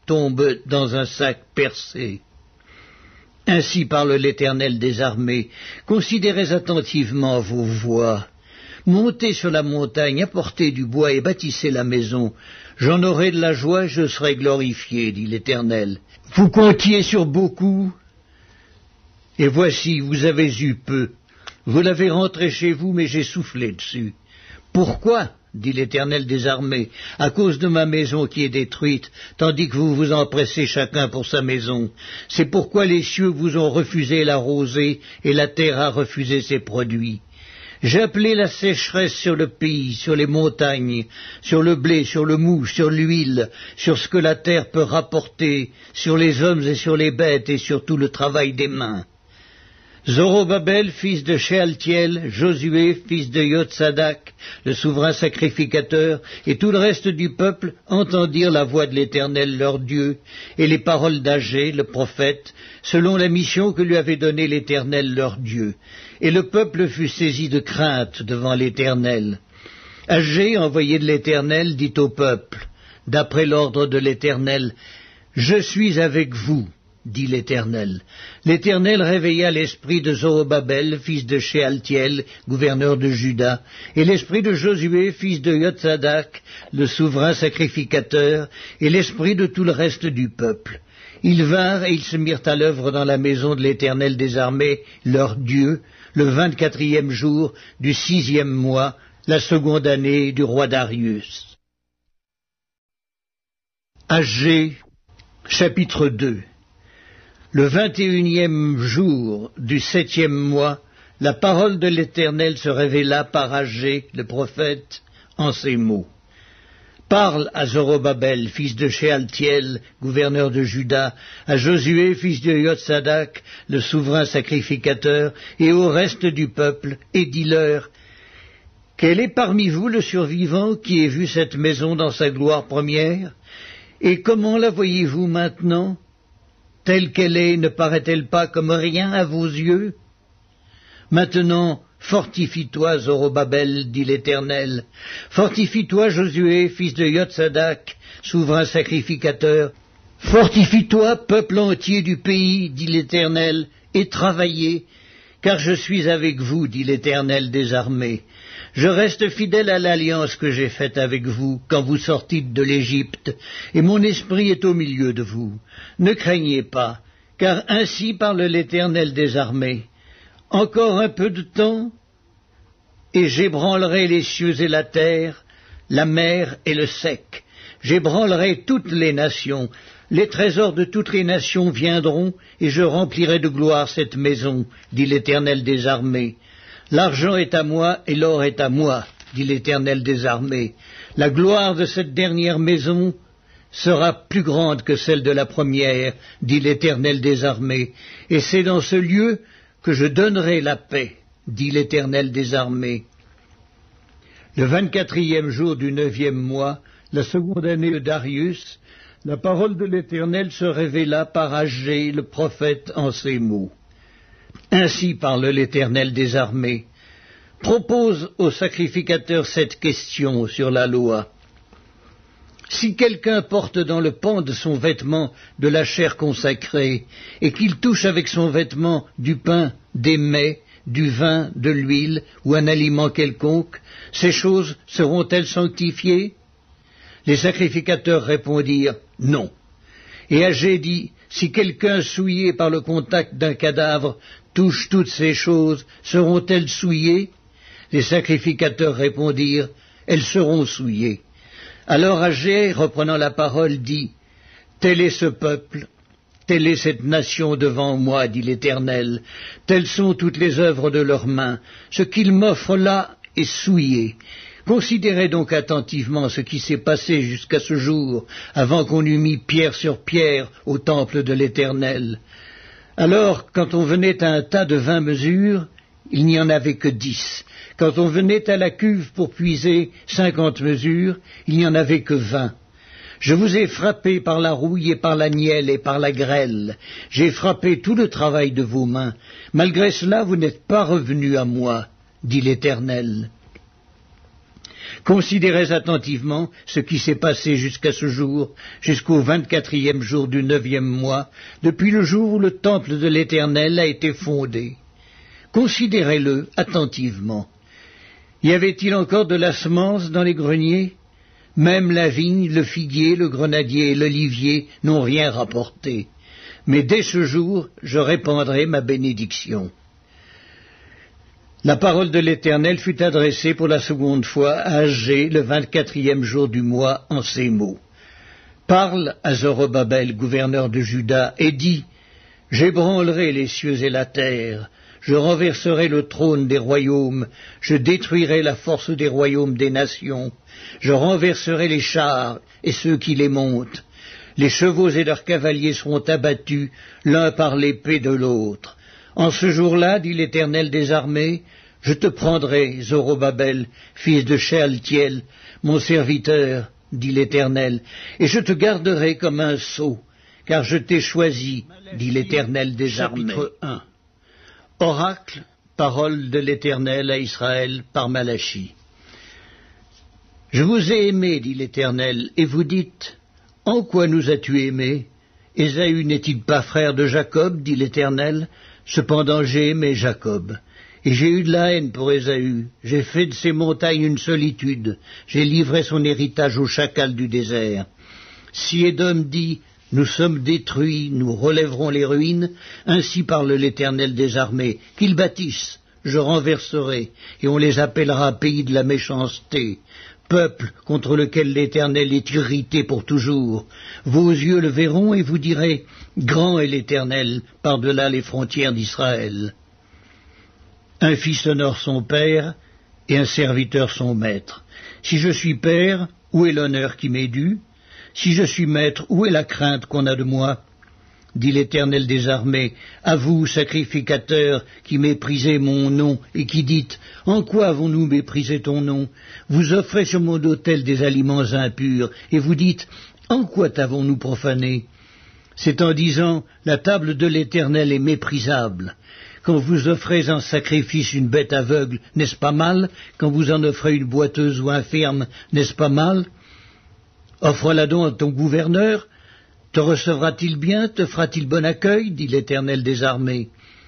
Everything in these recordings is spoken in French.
tombe dans un sac percé. Ainsi parle l'Éternel des armées. Considérez attentivement vos voies. Montez sur la montagne, apportez du bois et bâtissez la maison. J'en aurai de la joie, je serai glorifié, dit l'Éternel. Vous comptiez sur beaucoup, et voici, vous avez eu peu. Vous l'avez rentré chez vous, mais j'ai soufflé dessus. Pourquoi ? Dit l'Éternel des armées, à cause de ma maison qui est détruite, tandis que vous vous empressez chacun pour sa maison. C'est pourquoi les cieux vous ont refusé la rosée, et la terre a refusé ses produits. J'ai appelé la sécheresse sur le pays, sur les montagnes, sur le blé, sur le mou, sur l'huile, sur ce que la terre peut rapporter, sur les hommes et sur les bêtes, et sur tout le travail des mains. Zorobabel, fils de Shealtiel, Josué, fils de Yotsadak, le souverain sacrificateur, et tout le reste du peuple entendirent la voix de l'Éternel leur Dieu, et les paroles d'Agé, le prophète, selon la mission que lui avait donnée l'Éternel leur Dieu. Et le peuple fut saisi de crainte devant l'Éternel. Agé, envoyé de l'Éternel, dit au peuple, d'après l'ordre de l'Éternel, « Je suis avec vous ». Dit l'Éternel. L'Éternel réveilla l'esprit de Zorobabel, fils de Shealtiel, gouverneur de Juda, et l'esprit de Josué, fils de Yotsadak, le souverain sacrificateur, et l'esprit de tout le reste du peuple. Ils vinrent et ils se mirent à l'œuvre dans la maison de l'Éternel des armées, leur Dieu, le 24e jour du 6e mois, la seconde année du roi Darius. Agé, chapitre 2. Le 21e jour du 7e mois, la parole de l'Éternel se révéla par Agé, le prophète, en ces mots. Parle à Zorobabel, fils de Shealtiel, gouverneur de Juda, à Josué, fils de Yotsadak, le souverain sacrificateur, et au reste du peuple, et dis-leur, « Quel est parmi vous le survivant qui ait vu cette maison dans sa gloire première? Et comment la voyez-vous maintenant ? Telle qu'elle est, ne paraît-elle pas comme rien à vos yeux? Maintenant, fortifie-toi, Zorobabel, dit l'Éternel. Fortifie-toi, Josué, fils de Yotsadak, souverain sacrificateur. Fortifie-toi, peuple entier du pays, dit l'Éternel, et travaillez, car je suis avec vous, dit l'Éternel des armées. Je reste fidèle à l'alliance que j'ai faite avec vous quand vous sortîtes de l'Égypte, et mon esprit est au milieu de vous. Ne craignez pas, car ainsi parle l'Éternel des armées. Encore un peu de temps, et j'ébranlerai les cieux et la terre, la mer et le sec. J'ébranlerai toutes les nations. Les trésors de toutes les nations viendront, et je remplirai de gloire cette maison, dit l'Éternel des armées. L'argent est à moi et l'or est à moi, dit l'Éternel des armées. La gloire de cette dernière maison sera plus grande que celle de la première, dit l'Éternel des armées. Et c'est dans ce lieu que je donnerai la paix, dit l'Éternel des armées. Le 24e jour du 9e mois, la seconde année de Darius, la parole de l'Éternel se révéla par Agé, le prophète, en ces mots. Ainsi parle l'Éternel des armées. Propose au sacrificateur cette question sur la loi. Si quelqu'un porte dans le pan de son vêtement de la chair consacrée, et qu'il touche avec son vêtement du pain, des mets, du vin, de l'huile, ou un aliment quelconque, ces choses seront-elles sanctifiées? Les sacrificateurs répondirent non. Et Agé dit, si quelqu'un souillé par le contact d'un cadavre touche toutes ces choses, seront-elles souillées? Les sacrificateurs répondirent, elles seront souillées. Alors Agé, reprenant la parole, dit, tel est ce peuple, telle est cette nation devant moi, dit l'Éternel, telles sont toutes les œuvres de leurs mains, ce qu'ils m'offrent là est souillé. Considérez donc attentivement ce qui s'est passé jusqu'à ce jour, avant qu'on eût mis pierre sur pierre au temple de l'Éternel. Alors, quand on venait à un tas de 20 mesures, il n'y en avait que 10. Quand on venait à la cuve pour puiser 50 mesures, il n'y en avait que 20. Je vous ai frappé par la rouille et par la nielle et par la grêle. J'ai frappé tout le travail de vos mains. Malgré cela, vous n'êtes pas revenus à moi, dit l'Éternel. Considérez attentivement ce qui s'est passé jusqu'à ce jour, jusqu'au 24e jour du 9e mois, depuis le jour où le temple de l'Éternel a été fondé. Considérez-le attentivement. Y avait-il encore de la semence dans les greniers? Même la vigne, le figuier, le grenadier et l'olivier n'ont rien rapporté. Mais dès ce jour, je répandrai ma bénédiction. La parole de l'Éternel fut adressée pour la seconde fois à Agé le 24e jour du mois en ces mots. Parle à Zorobabel, gouverneur de Juda, et dis, j'ébranlerai les cieux et la terre, je renverserai le trône des royaumes, je détruirai la force des royaumes des nations, je renverserai les chars et ceux qui les montent. Les chevaux et leurs cavaliers seront abattus, l'un par l'épée de l'autre. En ce jour-là, dit l'Éternel des armées, je te prendrai, Zorobabel, fils de Shealtiel, mon serviteur, dit l'Éternel, et je te garderai comme un sceau, car je t'ai choisi, dit l'Éternel des armées. Chapitre 1. Oracle, parole de l'Éternel à Israël par Malachie. Je vous ai aimé, dit l'Éternel, et vous dites, en quoi nous as-tu aimés? Ésaü n'est-il pas frère de Jacob, dit l'Éternel? Cependant j'ai aimé Jacob, et j'ai eu de la haine pour Ésaü. J'ai fait de ses montagnes une solitude, j'ai livré son héritage aux chacals du désert. Si Édom dit, nous sommes détruits, nous relèverons les ruines, ainsi parle l'Éternel des armées, qu'ils bâtissent, je renverserai, et on les appellera pays de la méchanceté, peuple contre lequel l'Éternel est irrité pour toujours. Vos yeux le verront et vous direz, grand est l'Éternel par-delà les frontières d'Israël. Un fils honore son père et un serviteur son maître. Si je suis père, où est l'honneur qui m'est dû? Si je suis maître, où est la crainte qu'on a de moi? Dit l'Éternel des armées, à vous, sacrificateurs, qui méprisez mon nom, et qui dites, en quoi avons-nous méprisé ton nom? Vous offrez sur mon autel des aliments impurs, et vous dites, en quoi t'avons-nous profané? C'est en disant, la table de l'Éternel est méprisable. Quand vous offrez en sacrifice une bête aveugle, n'est-ce pas mal? Quand vous en offrez une boiteuse ou infirme, n'est-ce pas mal? Offre-la donc à ton gouverneur. Te recevra-t-il bien, te fera-t-il bon accueil, dit l'Éternel des armées.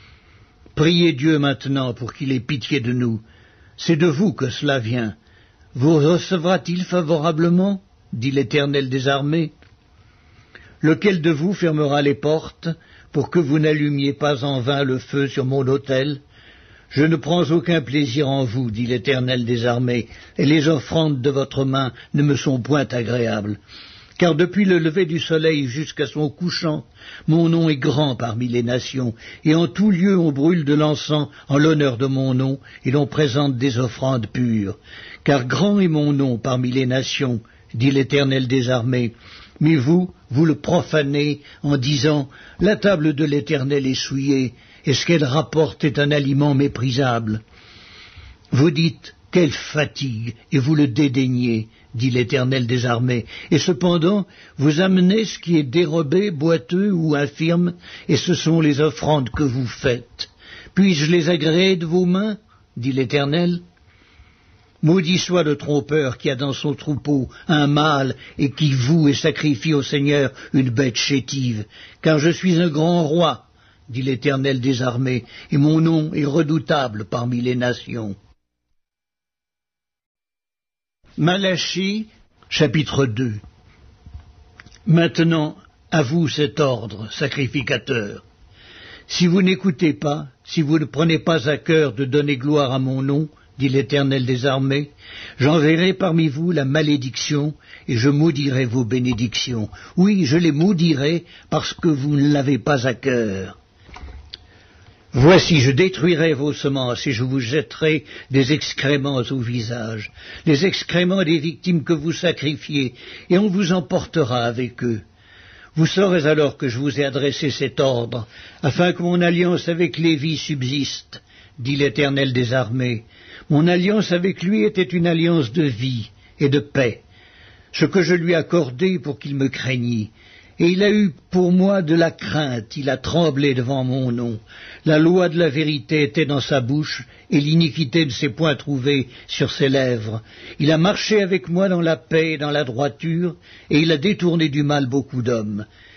Priez Dieu maintenant pour qu'il ait pitié de nous. C'est de vous que cela vient. Vous recevra-t-il favorablement, dit l'Éternel des armées. Lequel de vous fermera les portes pour que vous n'allumiez pas en vain le feu sur mon autel? Je ne prends aucun plaisir en vous, dit l'Éternel des armées, et les offrandes de votre main ne me sont point agréables. Car depuis le lever du soleil jusqu'à son couchant, mon nom est grand parmi les nations, et en tout lieu on brûle de l'encens en l'honneur de mon nom, et l'on présente des offrandes pures. Car grand est mon nom parmi les nations, dit l'Éternel des armées. Mais vous le profanez en disant, la table de l'Éternel est souillée, et ce qu'elle rapporte est un aliment méprisable. Vous dites, quelle fatigue, et vous le dédaignez, dit l'Éternel des armées. Et cependant, vous amenez ce qui est dérobé, boiteux ou infirme, et ce sont les offrandes que vous faites. Puis-je les agréer de vos mains, dit l'Éternel? Maudit soit le trompeur qui a dans son troupeau un mâle et qui voue et sacrifie au Seigneur une bête chétive, car je suis un grand roi, dit l'Éternel des armées, et mon nom est redoutable parmi les nations. Malachie, chapitre 2. Maintenant, à vous cet ordre, sacrificateurs. Si vous n'écoutez pas, si vous ne prenez pas à cœur de donner gloire à mon nom, dit l'Éternel des armées, j'enverrai parmi vous la malédiction, et je maudirai vos bénédictions. Oui, je les maudirai parce que vous ne l'avez pas à cœur. Voici, je détruirai vos semences et je vous jetterai des excréments au visage, les excréments des victimes que vous sacrifiez, et on vous emportera avec eux. Vous saurez alors que je vous ai adressé cet ordre, afin que mon alliance avec Lévi subsiste, dit l'Éternel des armées. Mon alliance avec lui était une alliance de vie et de paix, ce que je lui accordai pour qu'il me craignît. Et il a eu pour moi de la crainte, il a tremblé devant mon nom. La loi de la vérité était dans sa bouche, et l'iniquité ne s'est point trouvée sur ses lèvres. Il a marché avec moi dans la paix et dans la droiture, et il a détourné du mal beaucoup d'hommes.